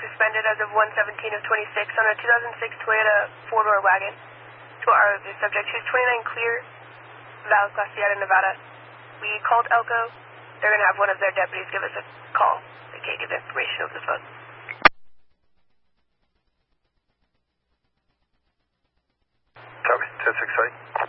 suspended as of 1/17 of 26 on a 2006 Toyota four-door wagon. To our the subject, she's 29, clear, Valles Glaciada, Nevada. We called Elko. They're going to have one of their deputies give us a call. They can't give information over the phone. Copy, 10-6,